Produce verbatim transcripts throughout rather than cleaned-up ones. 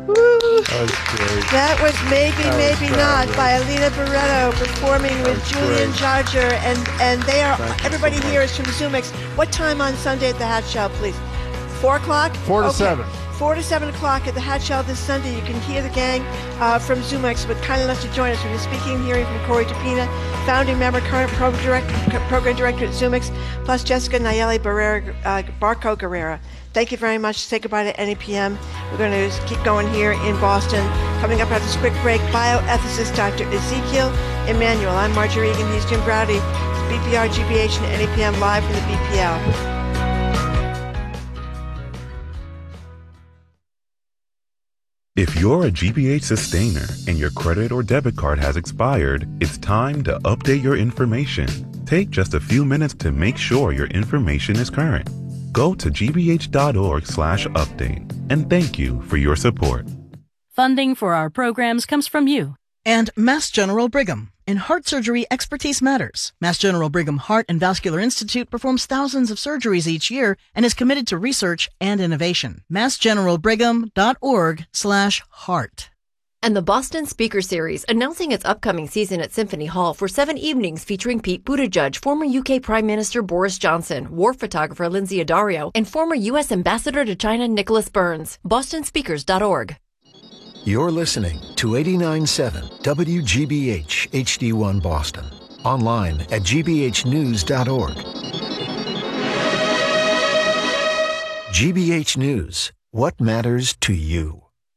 Woo. That was great. That was Maybe, That Maybe was Not fabulous. by Alina Barreto performing That with was Julian great. Charger. And, and they are, Thank you everybody so here much. is from Zoomix. What time on Sunday at the Hat Show, please? Four o'clock? Four to Okay. seven. Four to seven o'clock at the Hat Show this Sunday. You can hear the gang uh, from Zoomix, but kind enough to join us. We're speaking, hearing from Corey Tapina, founding member, current program director, program director at Zoomix, plus Jessica Nayeli Barrera, uh, Barco Guerrera. Thank you very much. Say goodbye to N E P M. We're going to keep going here in Boston. Coming up after this quick break, bioethicist Doctor Ezekiel Emanuel. I'm Marjorie Egan. He's Jim Browdy. It's B P R, G B H, and N E P M live from the B P L. If you're a G B H sustainer and your credit or debit card has expired, it's time to update your information. Take just a few minutes to make sure your information is current. Go to gbh.org slash update. And thank you for your support. Funding for our programs comes from you. And Mass General Brigham. In heart surgery, expertise matters. Mass General Brigham Heart and Vascular Institute performs thousands of surgeries each year and is committed to research and innovation. massgeneralbrigham.org slash heart. And the Boston Speaker Series, announcing its upcoming season at Symphony Hall for seven evenings featuring Pete Buttigieg, former U K Prime Minister Boris Johnson, war photographer Lindsay Addario, and former U S Ambassador to China Nicholas Burns. boston speakers dot org. You're listening to eighty-nine point seven W G B H H D one Boston. Online at g b h news dot org. G B H News. What matters to you?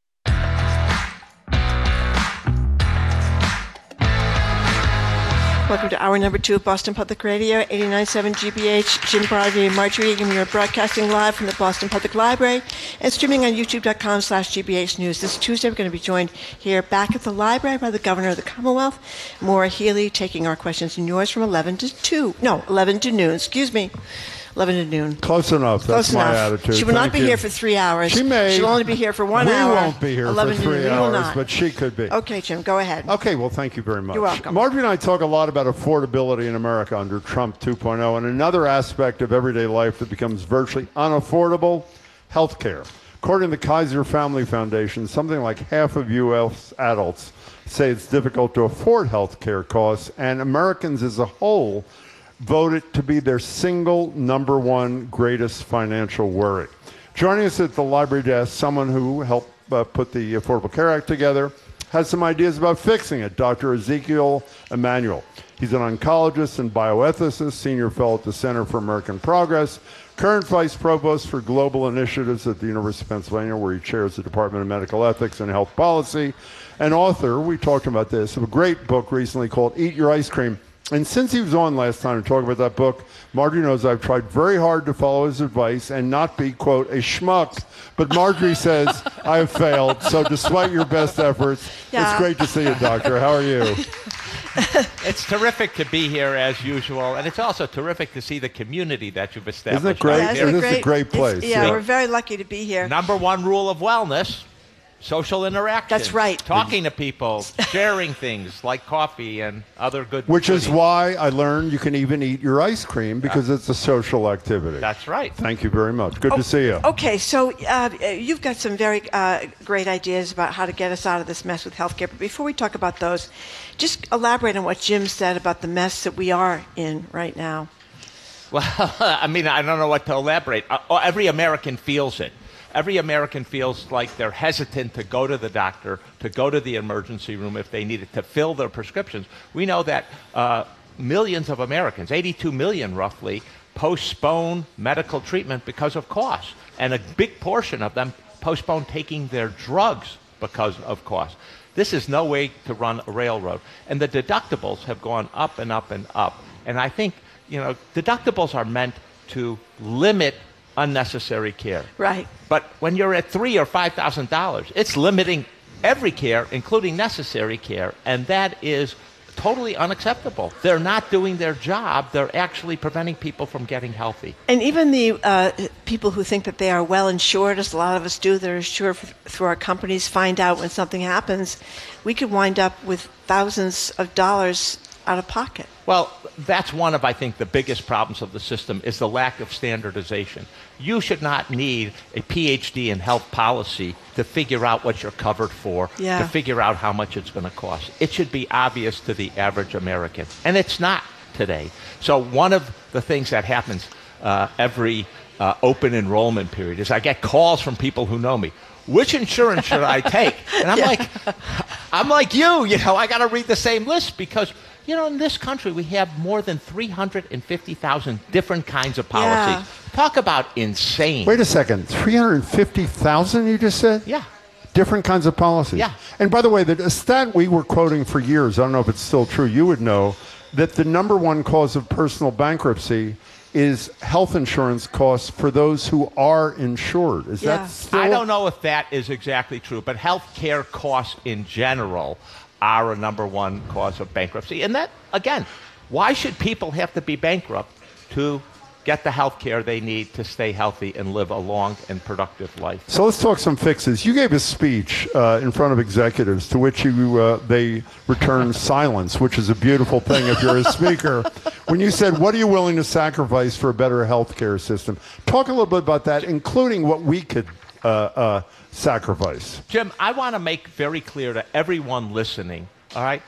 Welcome to hour number two of Boston Public Radio, eighty-nine point seven G B H. Jim Brody and Marjorie Egan. We are broadcasting live from the Boston Public Library and streaming on youtube.com slash GBH News. This Tuesday, we're going to be joined here back at the library by the Governor of the Commonwealth, Maura Healey, taking our questions and yours from eleven to two. No, eleven to noon. Excuse me. eleven to noon. Close enough. That's Close my enough. attitude. She will not Thank be you. here for three hours. She may. She'll only be here for one we hour. We won't be here for three three hours, hours, but she could be. Okay, Jim, go ahead. Okay, well, thank you very much. You're welcome. Marjorie and I talk a lot about affordability in America under Trump two point oh, and another aspect of everyday life that becomes virtually unaffordable, health care. According to the Kaiser Family Foundation, something like half of U S adults say it's difficult to afford health care costs, and Americans as a whole vote it to be their single number one greatest financial worry. Joining us at the library desk, someone who helped uh, put the Affordable Care Act together, has some ideas about fixing it, Doctor Ezekiel Emanuel. He's an oncologist and bioethicist, senior fellow at the Center for American Progress, current vice provost for global initiatives at the University of Pennsylvania, where he chairs the Department of Medical Ethics and Health Policy, and author, we talked about this, of a great book recently called Eat Your Ice Cream. And since he was on last time to talk about that book, Marjorie knows I've tried very hard to follow his advice and not be, quote, a schmuck. But Marjorie says I have failed. So despite your best efforts, Yeah. it's great to see you, Doctor. How are you? It's terrific to be here as usual, and it's also terrific to see the community that you've established. Isn't it great? Yeah, It isn't is a great it's- place, Yeah, yeah. we're very lucky to be here. Number one rule of wellness, social interaction. That's right. Talking to people, sharing things like coffee and other good Which is goodies. why I learned you can even eat your ice cream because it's a social activity. That's right. Thank you very much. Good Oh, to see you. Okay, so uh, you've got some very uh, great ideas about how to get us out of this mess with healthcare. But before we talk about those, just elaborate on what Jim said about the mess that we are in right now. Well, I mean, I don't know what to elaborate. Uh, every American feels it. Every American feels like they're hesitant to go to the doctor, to go to the emergency room if they need it, to fill their prescriptions. We know that uh, millions of Americans, eighty-two million roughly, postpone medical treatment because of cost. And a big portion of them postpone taking their drugs because of cost. This is no way to run a railroad. And the deductibles have gone up and up and up. And I think, you know, deductibles are meant to limit unnecessary care. Right. But when you're at three or five thousand dollars, it's limiting every care, including necessary care, and that is totally unacceptable. They're not doing their job. They're actually preventing people from getting healthy. And even the uh, people who think that they are well insured, as a lot of us do, they're insured f- through our companies, find out when something happens, we could wind up with thousands of dollars out of pocket. Well, that's one of, I think, the biggest problems of the system is the lack of standardization. You should not need a P H D in health policy to figure out what you're covered for, yeah. to figure out how much it's going to cost. It should be obvious to the average American, and it's not today. So one of the things that happens uh, every uh, open enrollment period is I get calls from people who know me. Which insurance should I take? And I'm yeah. like, I'm like you, you know, I got to read the same list because, you know, in this country we have more than three hundred fifty thousand different kinds of policies. Yeah. Talk about insane. Wait a second, three hundred fifty thousand you just said? Yeah. Different kinds of policies. Yeah. And by the way, the stat we were quoting for years, I don't know if it's still true, you would know, that the number one cause of personal bankruptcy is health insurance costs for those who are insured. Is yeah. that still? I don't know if that is exactly true, but health care costs in general are a number one cause of bankruptcy. And that, again, why should people have to be bankrupt to get the health care they need to stay healthy and live a long and productive life? So let's talk some fixes. You gave a speech uh, in front of executives to which you uh, they returned silence, which is a beautiful thing if you're a speaker. When you said, what are you willing to sacrifice for a better health care system? Talk a little bit about that, including what we could uh, uh, sacrifice. Jim, I want to make very clear to everyone listening, all right,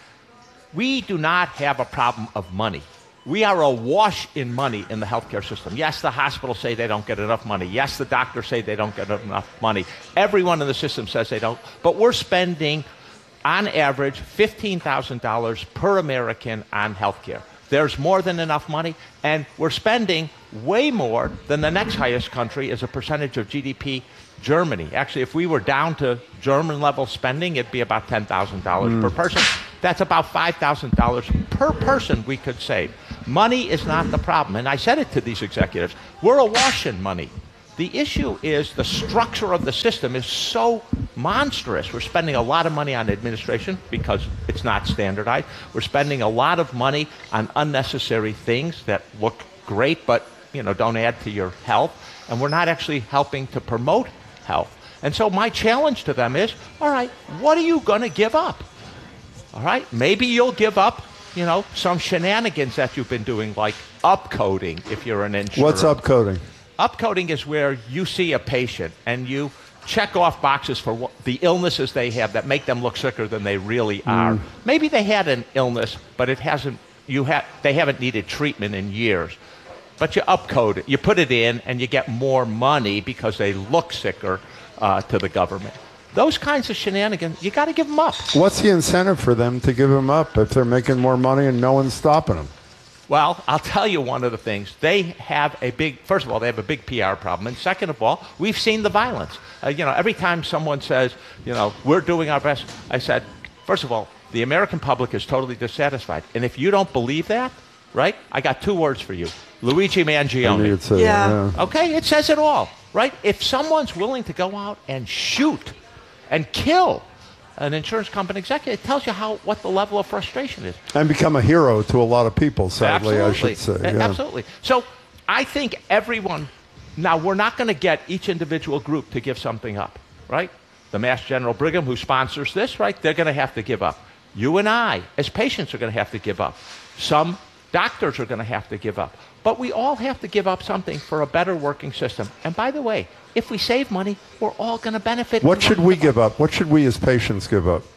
we do not have a problem of money. We are awash in money in the healthcare system. Yes, the hospitals say they don't get enough money. Yes, the doctors say they don't get enough money. Everyone in the system says they don't. But we're spending, on average, fifteen thousand dollars per American on healthcare. There's more than enough money, and we're spending way more than the next highest country as a percentage of G D P, Germany. Actually, if we were down to German-level spending, it'd be about ten thousand dollars mm. per person. That's about five thousand dollars per person we could save. Money is not the problem. And I said it to these executives. We're awash in money. The issue is the structure of the system is so monstrous. We're spending a lot of money on administration because it's not standardized. We're spending a lot of money on unnecessary things that look great but, you know, don't add to your health. And we're not actually helping to promote health. And so my challenge to them is, all right, what are you going to give up? All right, maybe you'll give up, you know, some shenanigans that you've been doing, like upcoding if you're an insurer. What's upcoding? Upcoding is where you see a patient and you check off boxes for what, the illnesses they have that make them look sicker than they really are. Mm. Maybe they had an illness, but it hasn't. You ha- they haven't needed treatment in years. But you upcode it, you put it in, and you get more money because they look sicker uh, to the government. Those kinds of shenanigans, you got to give them up. What's the incentive for them to give them up if they're making more money and no one's stopping them? Well, I'll tell you one of the things. They have a big, first of all, they have a big P R problem. And second of all, we've seen the violence. Uh, you know, every time someone says, you know, we're doing our best, I said, first of all, the American public is totally dissatisfied. And if you don't believe that, right, I got two words for you. Luigi Mangione. Say, yeah. yeah. Okay, it says it all, right? If someone's willing to go out and shoot and kill an insurance company executive, it tells you how what the level of frustration is. And become a hero to a lot of people, sadly, Absolutely. I should say. Yeah. Absolutely. So I think everyone, now we're not going to get each individual group to give something up, right? The Mass General Brigham, who sponsors this, right, they're going to have to give up. You and I, as patients, are going to have to give up. Some doctors are going to have to give up. But we all have to give up something for a better working system. And by the way, if we save money, we're all going to benefit. What should we give up? What should we as patients give up?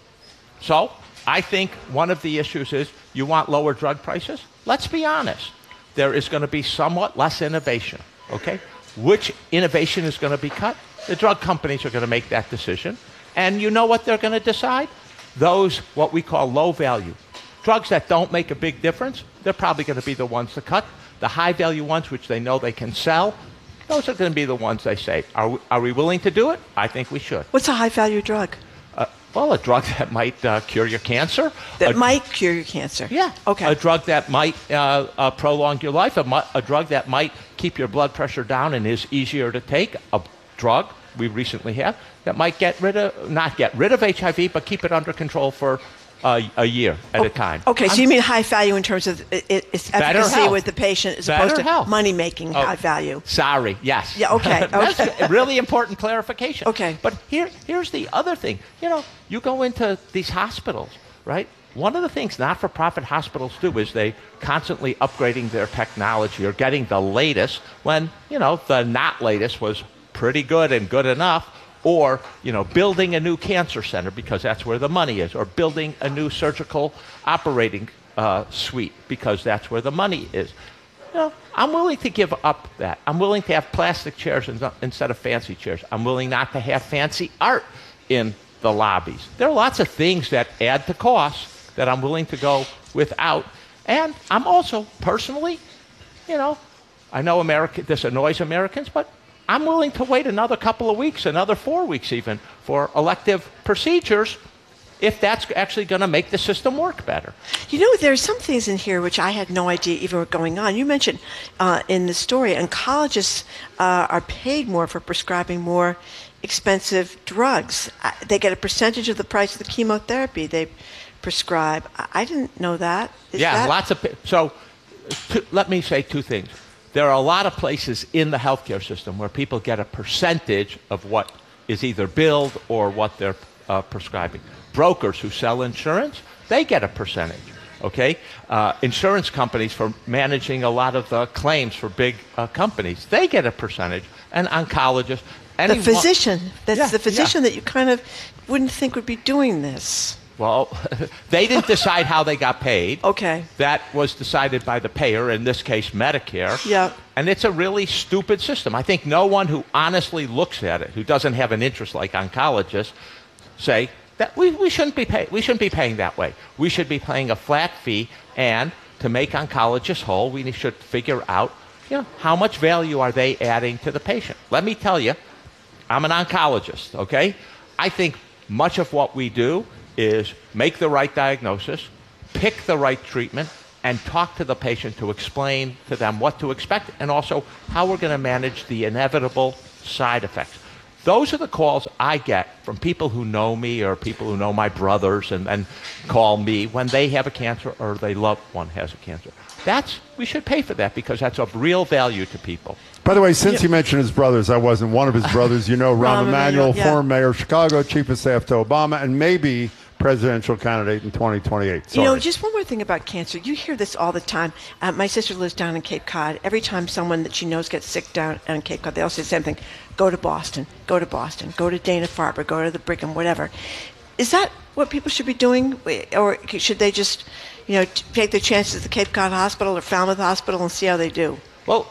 So I think one of the issues is you want lower drug prices? Let's be honest. There is going to be somewhat less innovation, okay? Which innovation is going to be cut? The drug companies are going to make that decision. And you know what they're going to decide? Those, what we call low value. Drugs that don't make a big difference, they're probably going to be the ones to cut. The high value ones, which they know they can sell, those are going to be the ones they say. Are we, are we willing to do it? I think we should. What's a high value drug? Uh, well, a drug that might uh, cure your cancer. That a, might cure your cancer. Yeah. Okay. A drug that might uh, uh, prolong your life. A, mu- a drug that might keep your blood pressure down and is easier to take. A drug we recently have that might get rid of, not get rid of H I V, but keep it under control for Uh, a year at oh, a time. Okay, so I'm, you mean high value in terms of it, its efficacy with the patient as better opposed to health. money-making oh, high value. Sorry, yes. Yeah, okay. That's okay. a really important clarification. Okay. But here, here's the other thing. You know, you go into these hospitals, right? one of the things not-for-profit hospitals do is they constantly upgrading their technology or getting the latest when, you know, the not latest was pretty good and good enough, or, you know, building a new cancer center because that's where the money is, or building a new surgical operating uh, suite because that's where the money is. You know, I'm willing to give up that. I'm willing to have plastic chairs instead of fancy chairs. I'm willing not to have fancy art in the lobbies. There are lots of things that add to costs that I'm willing to go without. And I'm also, personally, you know, I know America, this annoys Americans, but I'm willing to wait another couple of weeks, another four weeks even, for elective procedures if that's actually going to make the system work better. You know, there are some things in here which I had no idea even were going on. You mentioned uh, in the story, oncologists uh, are paid more for prescribing more expensive drugs. Uh, they get a percentage of the price of the chemotherapy they prescribe. I, I didn't know that. Is yeah, that... lots of... So to, let me say two things. There are a lot of places in the healthcare system where people get a percentage of what is either billed or what they're uh, prescribing. Brokers who sell insurance, they get a percentage, okay? Uh, insurance companies for managing a lot of the claims for big uh, companies, they get a percentage. And oncologists... The physician, that's yeah, the physician yeah. that you kind of wouldn't think would be doing this. Well, they didn't decide how they got paid. Okay. That was decided by the payer, in this case, Medicare. Yeah. And it's a really stupid system. I think no one who honestly looks at it, who doesn't have an interest like oncologists, say that we, we shouldn't be pay, we shouldn't be paying that way. We should be paying a flat fee, and to make oncologists whole, we should figure out, you know, how much value are they adding to the patient. Let me tell you, I'm an oncologist, okay? I think much of what we do is make the right diagnosis, pick the right treatment, and talk to the patient to explain to them what to expect and also how we're going to manage the inevitable side effects. Those are the calls I get from people who know me or people who know my brothers and, and call me when they have a cancer or their loved one has a cancer. That's, we should pay for that because that's of real value to people. By the way, since yeah. you mentioned his brothers, I wasn't one of his brothers. You know, Rahm Emanuel, yeah. former mayor of Chicago, chief of staff to Obama, and maybe presidential candidate in twenty twenty-eight. Sorry. You know, just one more thing about cancer. You hear this all the time. Uh, my sister lives down in Cape Cod. Every time someone that she knows gets sick down on Cape Cod, they all say the same thing. Go to Boston. Go to Boston. Go to Dana-Farber. Go to the Brigham, whatever. Is that what people should be doing? Or should they just, you know, take their chances at the Cape Cod Hospital or Falmouth Hospital and see how they do? Well,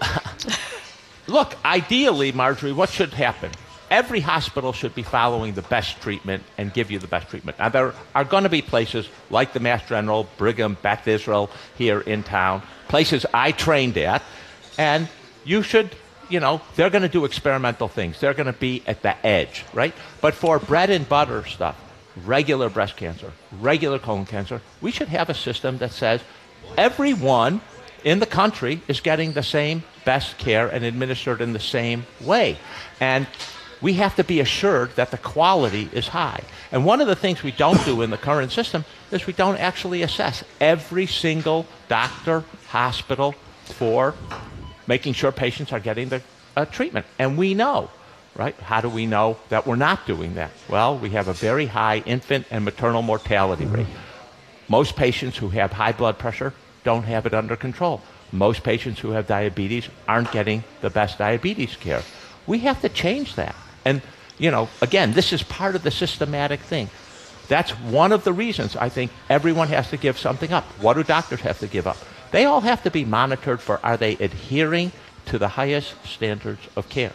look, ideally, Marjorie, what should happen? Every hospital should be following the best treatment and give you the best treatment. Now, there are going to be places like the Mass General, Brigham, Beth Israel here in town, places I trained at, and you should, you know, they're going to do experimental things. They're going to be at the edge, right? But for bread and butter stuff, regular breast cancer, regular colon cancer, we should have a system that says everyone in the country is getting the same best care and administered in the same way. And we have to be assured that the quality is high. And one of the things we don't do in the current system is we don't actually assess every single doctor, hospital for making sure patients are getting the uh, treatment. And we know, right? How do we know that we're not doing that? Well, we have a very high infant and maternal mortality rate. Most patients who have high blood pressure don't have it under control. Most patients who have diabetes aren't getting the best diabetes care. We have to change that. And, you know, again, this is part of the systematic thing. That's one of the reasons I think everyone has to give something up. What do doctors have to give up? They all have to be monitored for, are they adhering to the highest standards of care?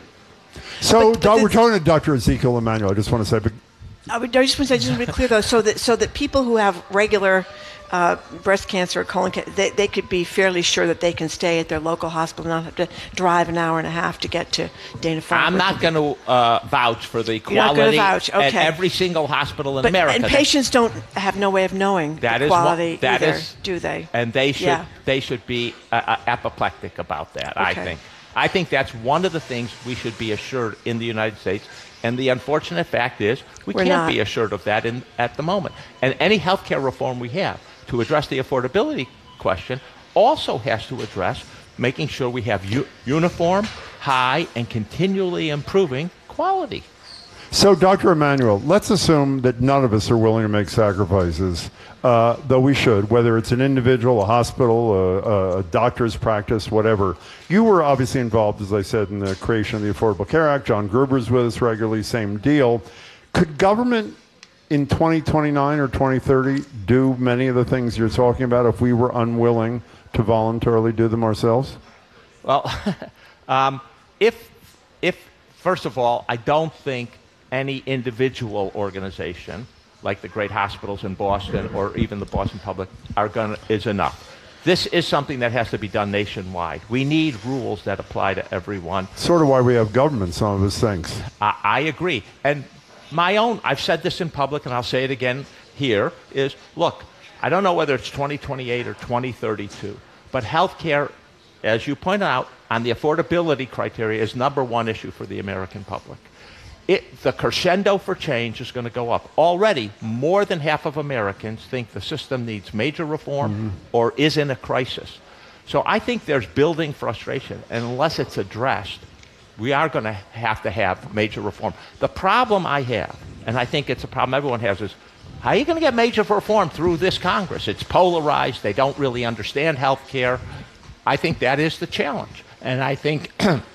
So But- but we're the- talking to Doctor Ezekiel Emanuel. I just want to say, but I would I just want to say, just to be clear though, so that so that people who have regular uh, breast cancer or colon cancer, they, they could be fairly sure that they can stay at their local hospital and not have to drive an hour and a half to get to Dana-Farber. I'm not going to uh, vouch for the You're not quality gonna vouch, at okay. every single hospital in But, America. and That- patients don't have no way of knowing That the is one- quality that either, is- do they? And they should Yeah. they should be uh, uh, apoplectic about that, I Okay. think. I think that's one of the things we should be assured in the United States. And the unfortunate fact is we We're can't not. be assured of that in, at the moment. And any healthcare reform we have to address the affordability question also has to address making sure we have u- uniform, high, and continually improving quality. So, Doctor Emanuel, let's assume that none of us are willing to make sacrifices, uh, though we should, whether it's an individual, a hospital, a, a doctor's practice, whatever. You were obviously involved, as I said, in the creation of the Affordable Care Act. John Gruber's with us regularly, same deal. Could government in twenty twenty-nine or twenty thirty do many of the things you're talking about if we were unwilling to voluntarily do them ourselves? Well, um, if, if, first of all, I don't think any individual organization, like the great hospitals in Boston or even the Boston Public, are gonna, is enough. This is something that has to be done nationwide. We need rules that apply to everyone. Sort of why we have government, some of us thinks. I, I agree. And my own, I've said this in public and I'll say it again here, is look, I don't know whether it's twenty twenty-eight or twenty thirty-two, but healthcare, as you point out, on the affordability criteria is number one issue for the American public. It, the crescendo for change is going to go up. Already, more than half of Americans think the system needs major reform mm-hmm. or is in a crisis. So I think there's building frustration, and unless it's addressed, we are going to have to have major reform. The problem I have, and I think it's a problem everyone has, is how are you going to get major reform through this Congress? It's polarized. They don't really understand health care. I think that is the challenge. And I think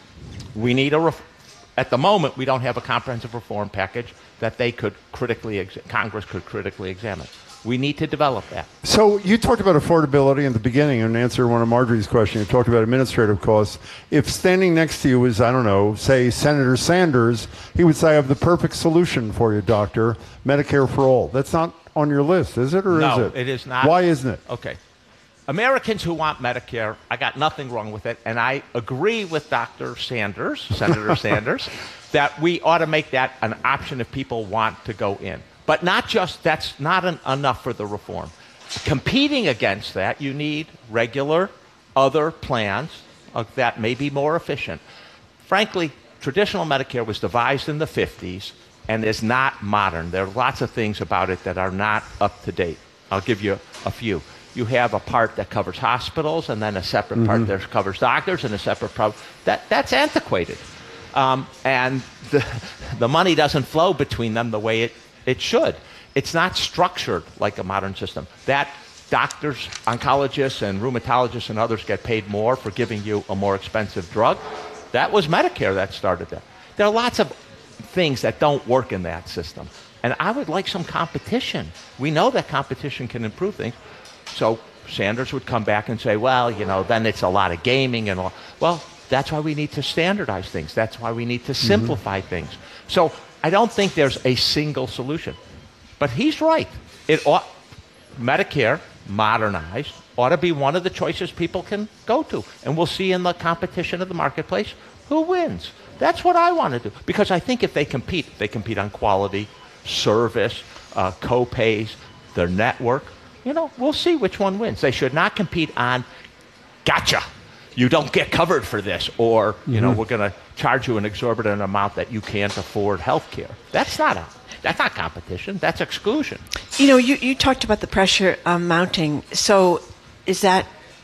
we need a reform. At the moment, we don't have a comprehensive reform package that they could critically, ex- Congress could critically examine. We need to develop that. So you talked about affordability in the beginning, and in answer to one of Marjorie's questions, you talked about administrative costs. If standing next to you is, I don't know, say Senator Sanders, he would say, I have the perfect solution for you, doctor, Medicare for all. That's not on your list, is it, or no, is it? it is not. Why isn't it? Okay. Americans who want Medicare, I got nothing wrong with it, and I agree with Doctor Sanders, Senator Sanders, that we ought to make that an option if people want to go in. But not just, that's not an, enough for the reform. Competing against that, you need regular other plans uh, that may be more efficient. Frankly, traditional Medicare was devised in the fifties and is not modern. There are lots of things about it that are not up to date. I'll give you a few. You have a part that covers hospitals, and then a separate mm-hmm. part that covers doctors, and a separate part. That, that's antiquated. Um, and the, the money doesn't flow between them the way it, it should. It's not structured like a modern system. That doctors, oncologists, and rheumatologists and others get paid more for giving you a more expensive drug. That was Medicare that started that. There are lots of things that don't work in that system. And I would like some competition. We know that competition can improve things. So Sanders would come back and say, well, you know, then it's a lot of gaming and all. Well, that's why we need to standardize things. That's why we need to simplify mm-hmm. things. So I don't think there's a single solution. But he's right. It ought, Medicare, modernized, ought to be one of the choices people can go to. And we'll see in the competition of the marketplace who wins. That's what I want to do. Because I think if they compete, they compete on quality, service, uh, co-pays, their network. You know, we'll see which one wins. They should not compete on, gotcha, you don't get covered for this, or, you mm-hmm. know, we're going to charge you an exorbitant amount that you can't afford health care. That's not a, that's not competition. That's exclusion. You know, you, you talked about the pressure um, mounting. So is that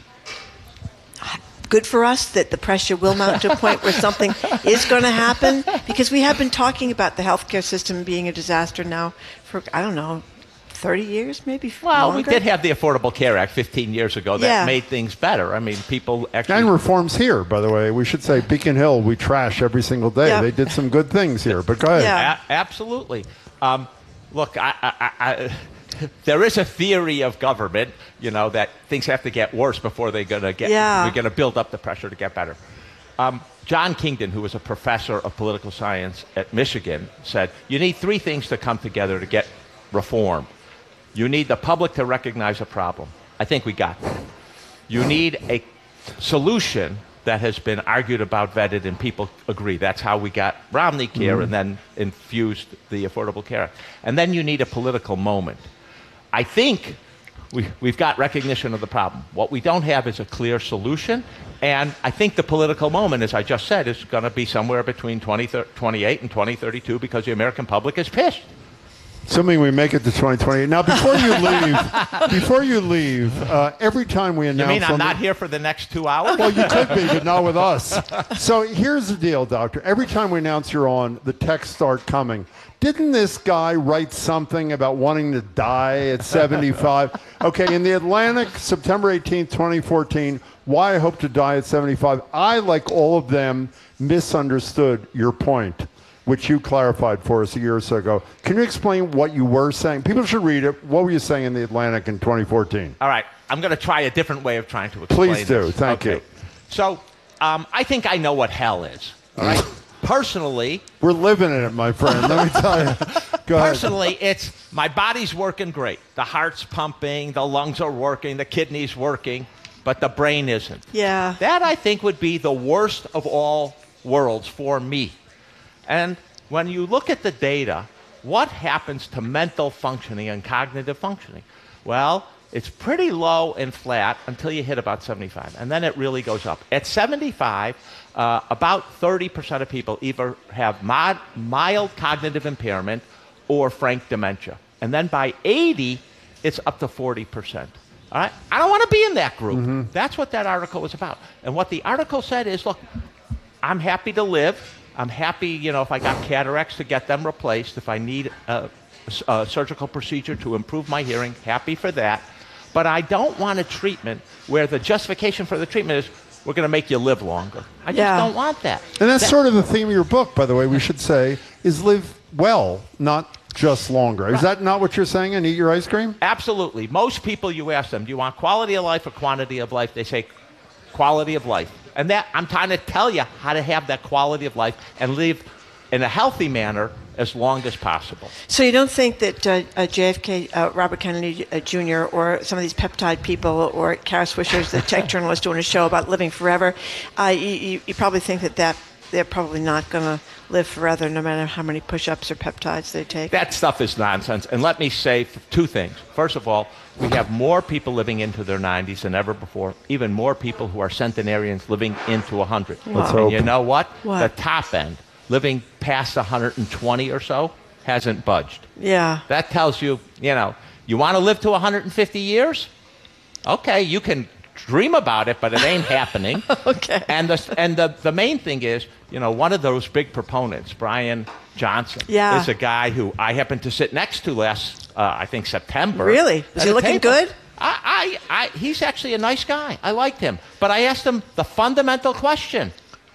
good for us that the pressure will mount to a point where something is going to happen? Because we have been talking about the healthcare system being a disaster now for, I don't know, thirty years, maybe Well, longer? we did have the Affordable Care Act fifteen years ago that yeah. made things better. I mean, people actually... And reforms here, by the way. We should say Beacon Hill, we trash every single day. Yep. They did some good things here, but go ahead. Yeah. A- absolutely. Um, look, I, I, I, there is a theory of government, you know, that things have to get worse before they're going to get... Yeah. We're going to build up the pressure to get better. Um, John Kingdon, who was a professor of political science at Michigan, said, you need three things to come together to get reform. You need the public to recognize a problem. I think we got that. You need a solution that has been argued about, vetted, and people agree. That's how we got Romney Care mm-hmm. and then infused the Affordable Care Act. And then you need a political moment. I think we, we've got recognition of the problem. What we don't have is a clear solution. And I think the political moment, as I just said, is going to be somewhere between twenty twenty-eight and twenty thirty-two because the American public is pissed. Assuming we make it to twenty twenty. Now, before you leave, before you leave, uh, every time we announce You mean I'm something- not here for the next two hours? Well, you could be, but not with us. So here's the deal, Doctor. Every time we announce you're on, the texts start coming. Didn't this guy write something about wanting to die at seventy-five? Okay, in the Atlantic, September eighteenth, twenty fourteen, why I hope to die at seventy-five. I, like all of them, misunderstood your point, which you clarified for us a year or so ago. Can you explain what you were saying? People should read it. What were you saying in the Atlantic in twenty fourteen? All right. I'm going to try a different way of trying to explain Please do. this. Thank okay. you. So um, I think I know what hell is. All right. Personally, we're living in it, my friend. Let me tell you. Go ahead. Personally, it's my body's working great. The heart's pumping, the lungs are working, the kidneys working, but the brain isn't. Yeah. That, I think, would be the worst of all worlds for me. And when you look at the data, what happens to mental functioning and cognitive functioning? Well, it's pretty low and flat until you hit about seventy-five, and then it really goes up. At seventy-five, uh, about thirty percent of people either have mod, mild cognitive impairment or frank dementia. And then by eighty, it's up to forty percent. All right? I don't want to be in that group. Mm-hmm. That's what that article was about. And what the article said is, look, I'm happy to live. I'm happy, you know, if I got cataracts to get them replaced, if I need a, a surgical procedure to improve my hearing, happy for that. But I don't want a treatment where the justification for the treatment is we're going to make you live longer. I just Yeah. don't want that. And that's that, sort of the theme of your book, by the way, we should say, is live well, not just longer. Right. Is that not what you're saying, and eat your ice cream? Absolutely. Most people, you ask them, do you want quality of life or quantity of life? They say quality of life. And that I'm trying to tell you how to have that quality of life and live in a healthy manner as long as possible. So you don't think that uh, uh, J F K, uh, Robert Kennedy uh, Junior, or some of these peptide people, or Kara Swisher's the tech journalist doing a show about living forever, uh, you, you, you probably think that, that they're probably not going to live forever no matter how many push-ups or peptides they take? That stuff is nonsense. And let me say two things. First of all, we have more people living into their nineties than ever before, even more people who are centenarians living into one hundred. Let's And hope. you know what? What? The top end, living past one hundred twenty or so, hasn't budged. Yeah. That tells you, you know, you want to live to one hundred fifty years? Okay, you can dream about it, but it ain't happening. Okay. And the and the, the main thing is, you know, one of those big proponents, Brian Johnson, Yeah. is a guy who I happened to sit next to last, uh, I think, September. Really? Is at he a looking table. good? I, I, I, he's actually a nice guy. I liked him. But I asked him the fundamental question,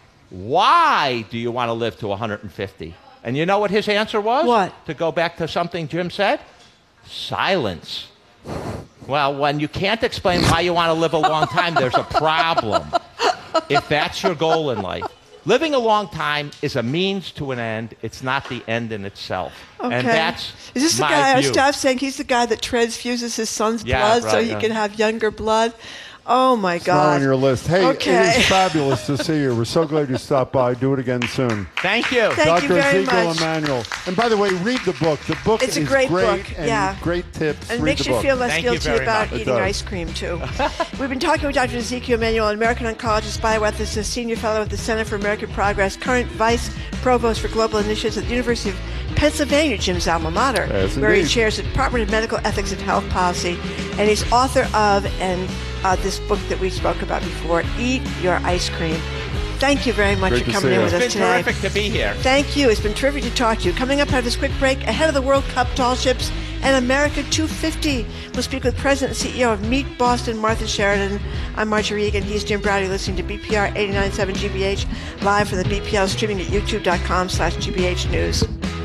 why do you want to live to one hundred fifty? And you know what his answer was? What? To go back to something Jim said? Silence. Well, when you can't explain why you want to live a long time, there's a problem. If that's your goal in life. Living a long time is a means to an end. It's not the end in itself. Okay. And that's Is this the my guy, our view. staff saying he's the guy that transfuses his son's Yeah, blood so right, he yeah. can have younger blood? Oh, my It's not God. on your list. Hey, Okay. it is fabulous to see you. We're so glad you stopped by. Do it again soon. Thank you. Thank Doctor you very Ezekiel much. Emanuel. And by the way, read the book. The book It's a is great great book, and yeah. great tips. And read makes the you book. feel less Thank you guilty very about much. It eating does. ice cream, too. We've been talking with Doctor Ezekiel Emanuel, an American oncologist, bioethicist, senior fellow at the Center for American Progress, current vice provost for global initiatives at the University of Pennsylvania, Jim's alma mater, Yes, where he indeed. chairs the Department of Medical Ethics and Health Policy, and he's author of and uh, this book that we spoke about before, Eat Your Ice Cream. Thank you very much Great for to coming see in you. with It's us been today. terrific to be here. Thank you. It's been terrific to talk to you. Coming up after this quick break, ahead of the World Cup tall ships and America two fifty, we'll speak with President and C E O of Meet Boston, Martha Sheridan. I'm Marjorie Egan. He's Jim Browdy, listening to B P R eighty-nine point seven G B H, live from the B P L, streaming at youtube.com slash GBH News.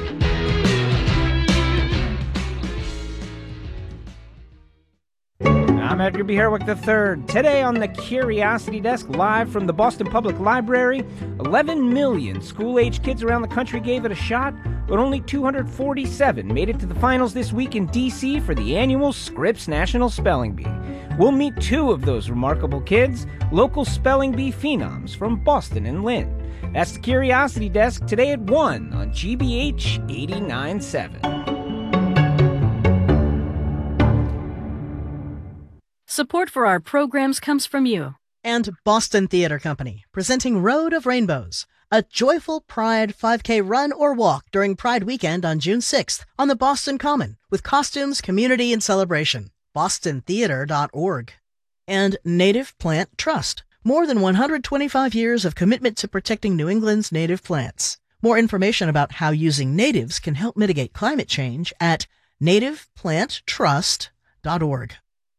I'm Edgar B. Herwick the third. Today on the Curiosity Desk, live from the Boston Public Library, eleven million school-age kids around the country gave it a shot, but only two hundred forty-seven made it to the finals this week in D C for the annual Scripps National Spelling Bee. We'll meet two of those remarkable kids, local spelling bee phenoms from Boston and Lynn. That's the Curiosity Desk, today at one on G B H eighty-nine point seven. Support for our programs comes from you. And Boston Theater Company, presenting Road of Rainbows, A joyful Pride five K run or walk during Pride weekend on June sixth on the Boston Common with costumes, community, and celebration. boston theater dot org. And Native Plant Trust. More than one hundred twenty-five years of commitment to protecting New England's native plants. More information about how using natives can help mitigate climate change at native plant trust dot org.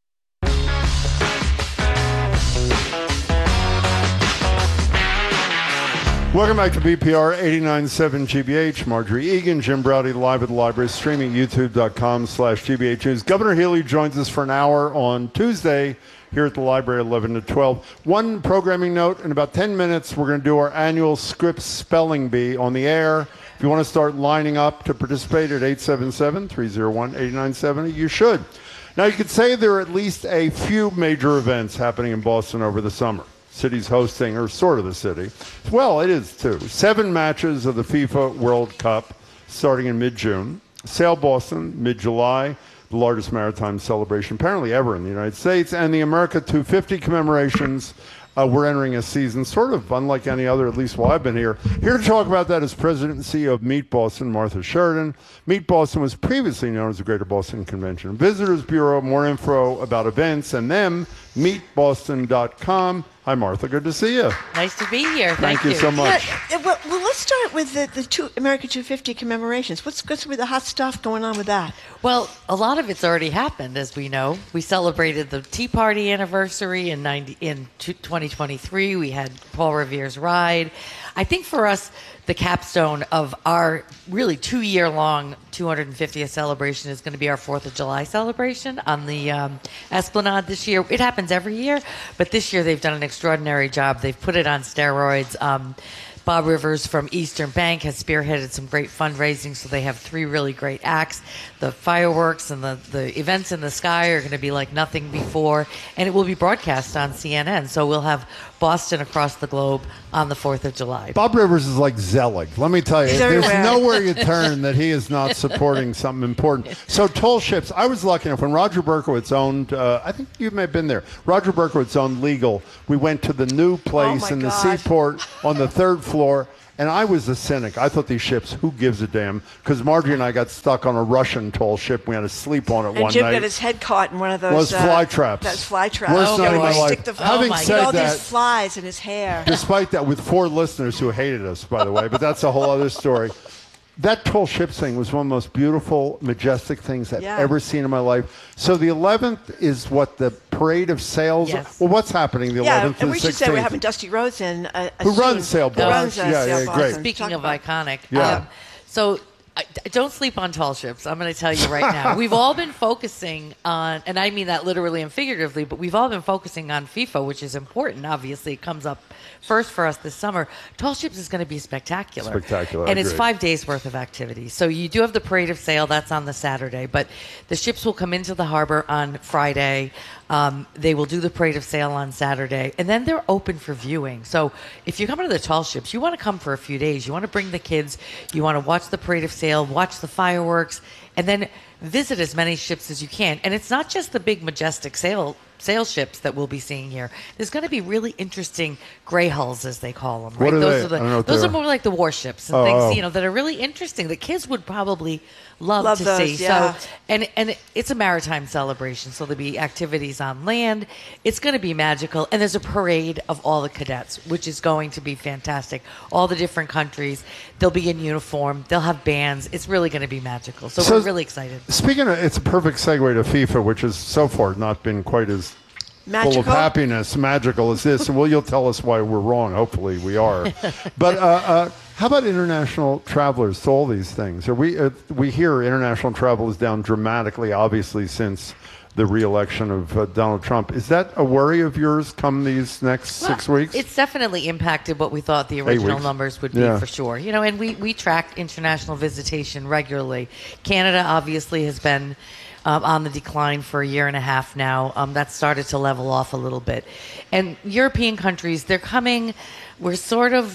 Welcome back to B P R eighty-nine point seven G B H. Marjorie Egan, Jim Browdy, live at the library, streaming youtube.com slash GBH News. Governor Healy joins us for an hour on Tuesday here at the library, eleven to twelve. One programming note, in about ten minutes, we're going to do our annual Scripps Spelling Bee on the air. If you want to start lining up to participate at eight seven seven, three oh one, eight nine seven zero, you should. Now, you could say there are at least a few major events happening in Boston over the summer. City's hosting, or sort of the city. Well, it is too. Seven matches of the FIFA World Cup starting in mid-June. Sail Boston, mid-July, the largest maritime celebration apparently ever in the United States. And the America two fifty commemorations. Uh, we're entering a season sort of unlike any other, at least while I've been here. Here to talk about that is President and C E O of Meet Boston, Martha Sheridan. Meet Boston was previously known as the Greater Boston Convention and Visitors Bureau. More info about events and them, meet boston dot com. Hi, Martha. Good to see you. Nice to be here. Thank, Thank you. you so much. Yeah, well, well, let's start with the, the two America two fifty commemorations. What's, what's with the hot stuff going on with that? Well, a lot of it's already happened, as we know. We celebrated the Tea Party anniversary in ninety in twenty twenty-three. We had Paul Revere's Ride. I think for us, the capstone of our really two-year-long two hundred fiftieth celebration is going to be our fourth of July celebration on the um, Esplanade this year. It happens every year, but this year they've done an extraordinary job. They've put it on steroids. Um, Bob Rivers from Eastern Bank has spearheaded some great fundraising, so they have three really great acts. The fireworks and the, the events in the sky are going to be like nothing before, and it will be broadcast on C N N, so we'll have Boston across the globe on the fourth of July. Bob Rivers is like Zelig. Let me tell you, He's there's everywhere. nowhere you turn that he is not supporting something important. So tall ships, I was lucky enough when Roger Berkowitz owned, uh, I think you may have been there, Roger Berkowitz owned Legal. We went to the new place Oh, my in the God. seaport on the third floor. And I was a cynic. I thought these ships, who gives a damn? Because Marjorie and I got stuck on a Russian tall ship. We had to sleep on it And one Jim night. got his head caught in one of those Was uh, fly traps. That's fly traps. Worst Oh, night of my boy. life. Stick the, Having oh my said all that, these flies in his hair. despite that, with four listeners who hated us, by the way, but that's a whole other story. That tall ship thing was one of the most beautiful, majestic things I've Yeah. ever seen in my life. So the eleventh is what, the parade of sails? Yes. Well, what's happening the Yeah, eleventh and to we the should say we're sixteenth? having Dusty Rhodes in. Uh, Who soon. runs Sail Who Boston. runs, uh, Yeah, Sail yeah, Boston. great. Speaking Talk of about- iconic, Yeah. um, so I, I don't sleep on tall ships. I'm going to tell you right now. We've all been focusing on, and I mean that literally and figuratively, but we've all been focusing on FIFA, which is important. Obviously, it comes up first for us this summer. Tall ships is going to be spectacular. Spectacular, I And it's agree. five days worth of activity. So you do have the parade of sail. That's on the Saturday. But the ships will come into the harbor on Friday. Um, they will do the parade of sail on Saturday, and then they're open for viewing. So if you're coming to the tall ships, you want to come for a few days. You want to bring the kids. You want to watch the parade of sail, watch the fireworks, and then visit as many ships as you can. And it's not just the big, majestic sail sail ships that we'll be seeing here. There's going to be really interesting gray hulls, as they call them. Right? What are those they? are the I don't know what those they are are. more like the warships and Oh, things, oh. you know, that are really interesting. The kids would probably love, Love to those, see. yeah. So, and and it's a maritime celebration, so there'll be activities on land. It's going to be magical, and there's a parade of all the cadets, which is going to be fantastic. All the different countries, they'll be in uniform. They'll have bands. It's really going to be magical. So, So- we're really excited. Speaking of, it's a perfect segue to FIFA, which has so far not been quite as Magical. full of happiness, magical as this. And well, you'll tell us why we're wrong. Hopefully, we are. But uh, uh, how about international travelers to all these things? Are we uh, we hear international travel is down dramatically, obviously, since the re-election of uh, Donald Trump. Is that a worry of yours come these next six Well, weeks? It's definitely impacted what we thought the original weeks. numbers would be Yeah. for sure. You know, and we, we track international visitation regularly. Canada obviously has been um, on the decline for a year and a half now. Um, that started to level off a little bit. And European countries, they're coming, we're sort of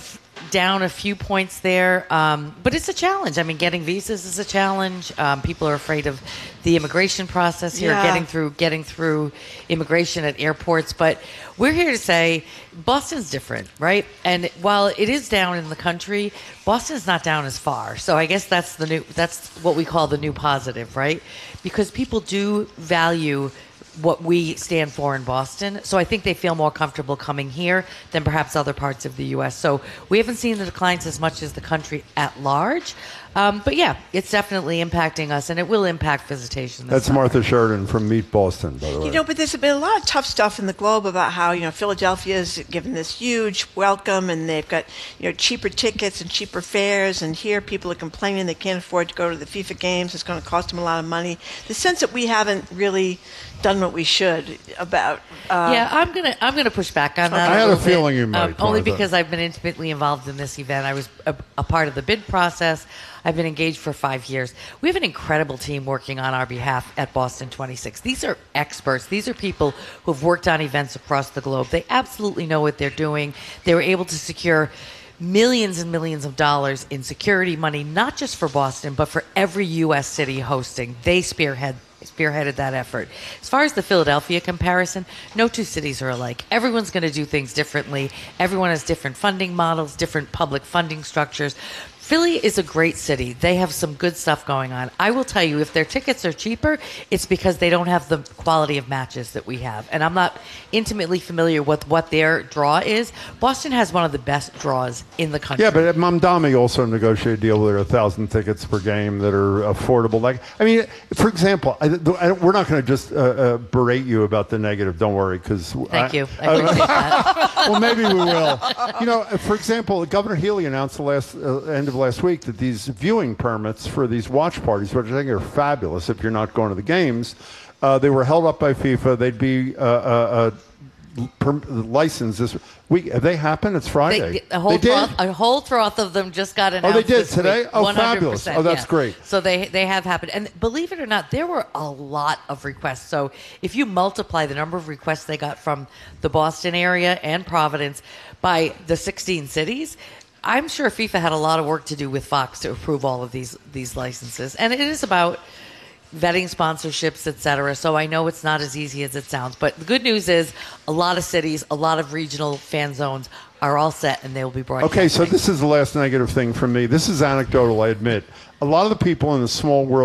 down a few points there, um, but it's a challenge. I mean, getting visas is a challenge. Um, people are afraid of the immigration process here, Yeah. getting through getting through immigration at airports. But we're here to say Boston's different, right? And while it is down in the country, Boston's not down as far. So I guess that's the new that's what we call the new positive, right? Because people do value what we stand for in Boston. So I think they feel more comfortable coming here than perhaps other parts of the U S. So we haven't seen the declines as much as the country at large. Um, but yeah, it's definitely impacting us, and it will impact visitation. This That's summer. Martha Sheridan from Meet Boston, by the way. You know, but there's been a lot of tough stuff in the Globe about how, you know, Philadelphia's given this huge welcome, and they've got, you know, cheaper tickets and cheaper fares, and here people are complaining they can't afford to go to the FIFA games. It's going to cost them a lot of money. The sense that we haven't really done what we should about. Uh, yeah, I'm gonna I'm gonna push back on that. I a had a little feeling bit, you might, um, only Martha. because I've been intimately involved in this event. I was a, a part of the bid process. I've been engaged for five years. We have an incredible team working on our behalf at Boston twenty-six. These are experts. These are people who have worked on events across the globe. They absolutely know what they're doing. They were able to secure millions and millions of dollars in security money, not just for Boston, but for every U S city hosting. They spearhead spearheaded that effort. As far as the Philadelphia comparison, no two cities are alike. Everyone's going to do things differently. Everyone has different funding models, different public funding structures. Philly is a great city. They have some good stuff going on. I will tell you, if their tickets are cheaper, it's because they don't have the quality of matches that we have. And I'm not intimately familiar with what their draw is. Boston has one of the best draws in the country. Yeah, but Mamdani also negotiated a deal where there are a thousand tickets per game that are affordable. Like, I mean, for example, I, I, we're not going to just uh, uh, berate you about the negative. Don't worry, because thank I, you. I appreciate that. Well, maybe we will. You know, for example, Governor Healy announced the last uh, end of last week that these viewing permits for these watch parties, which I think are fabulous if you're not going to the games, uh, they were held up by FIFA. They'd be uh, uh, uh, per- licensed this week. Have they happened? It's Friday. They, a, whole they did. froth, a whole froth of them just got announced. Oh, they did this today? Week. Oh, one hundred fabulous. percent, Oh, that's yeah. great. So they they have happened. And believe it or not, there were a lot of requests. So if you multiply the number of requests they got from the Boston area and Providence by the sixteen cities, I'm sure FIFA had a lot of work to do with Fox to approve all of these these licenses. And it is about vetting sponsorships, et cetera. So I know it's not as easy as it sounds. But the good news is a lot of cities, a lot of regional fan zones are all set, and they will be broadcasting. Okay, so this is the last negative thing from me. This is anecdotal, I admit. A lot of the people in the small world